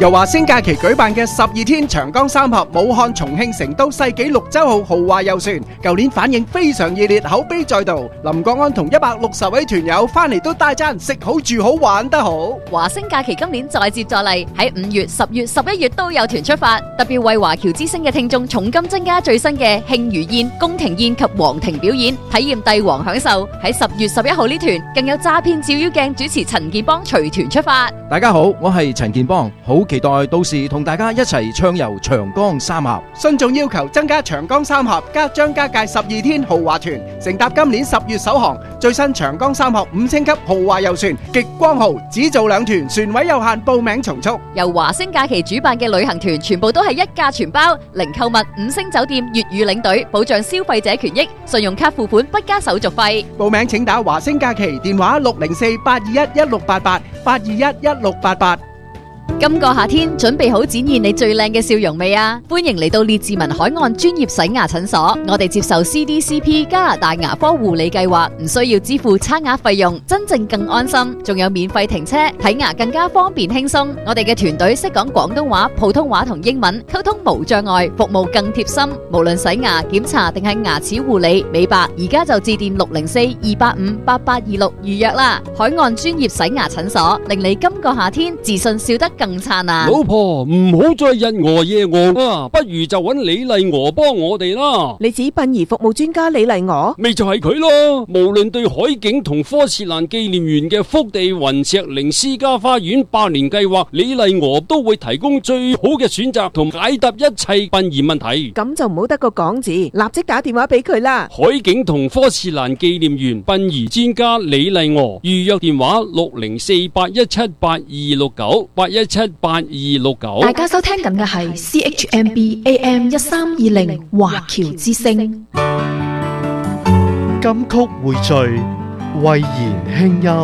由華星假期舉辦嘅12天長江三峽武漢、重慶、成都世紀綠洲號豪華遊船，舊年反應非常熱烈，口碑再度。林國安同160位團友翻嚟都大讚食好住好玩得好。 華星假期今年再接再厲，喺5月、10月、11月都有團出發，特別為華僑之星嘅聽眾重金增加最新嘅慶餘宴、宮廷宴及皇庭表演，體驗帝王享受。喺10月11號呢團更有詐騙照妖鏡主持陳健邦隨團出發。 大家好，我係陳健邦，好期待到時同大家一齊暢遊長江三峽。 信眾要求增加長江三峽加張家界12天豪華團，乘搭今年10月首航最新長江三峽5星級豪華遊船極光號，只做2團，船位有限，報名從速。 由華星假期主辦嘅旅行團全部都係一價全包，零購物、5星酒店、粵語領隊，保障消費者權益，信用卡付款不加手續費。 報名請打華星假期電話604-821-1688，821-1688。 今個夏天準備好展現你最靚嘅笑容未啊？歡迎嚟到列治文海岸專業洗牙診所，我哋接受 CDCP 加拿大牙科護理計劃，唔需要支付差額費用，真正更安心，仲有免費停車，睇牙更加方便輕鬆。我哋嘅團隊識講廣東話、普通話同英文，溝通無障礙，服務更貼心。無論洗牙、檢查定係牙齒護理、美白，而家就致電604-285-8826預約啦。海岸專業洗牙診所，令你今個夏天自信笑得更燦爛。 老婆唔好再日餓夜餓啊，不如就揾李麗娥幫我哋啦。 你指殯儀服務專家李麗娥？ 咪就係佢咯。無論對海景同科切蘭紀念園嘅福地雲石靈私家花園100年計劃，李麗娥都會提供最好嘅選擇同解答一切殯儀問題。 咁就唔好得個講字，立即打電話俾佢啦。 海景同科切蘭紀念園殯儀專家李麗娥，預約電話604-817-8269，817-8269。 大家收聽緊嘅係 CHMB AM 1320華僑之聲。 金曲匯聚，慧言輕音。